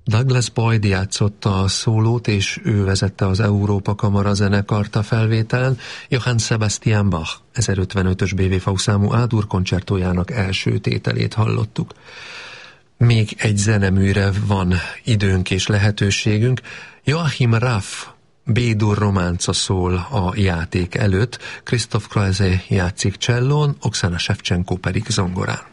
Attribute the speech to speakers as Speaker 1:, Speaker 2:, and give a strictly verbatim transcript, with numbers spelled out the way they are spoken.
Speaker 1: Douglas Boyd játszotta a szólót, és ő vezette az Európa Kamara zenekart a felvételen. Johann Sebastian Bach ezerötvenötös bé vé vé számú A-dur koncertójának első tételét hallottuk. Még egy zeneműre van időnk és lehetőségünk. Joachim Raff B-dur románca szól a játék előtt, Christoph Krause játszik csellón, Oksana Shevchenko pedig zongorán.